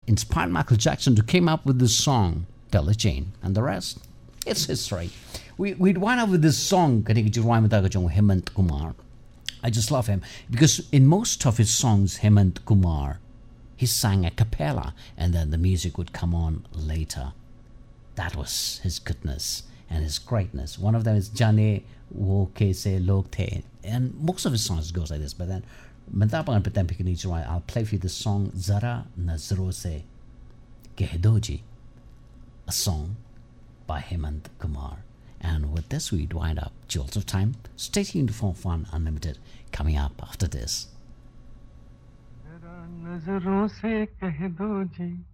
inspired Michael Jackson to come up with this song, Billie Jean, and the rest, it's history. We'd wind up with this song, Hemant Kumar. I just love him because in most of his songs, Hemant Kumar, he sang a cappella and then the music would come on later. That was his goodness and his greatness. One of them is Jane Wo Kaise Log The. And most of his songs goes like this, but then I'll play for you the song Zara Nazro Se Keh Do Ji, a song by Hemant Kumar. And with this, we wind up Jewels of Time. Stay tuned for Fun Unlimited coming up after this. नजरों से कह दो जी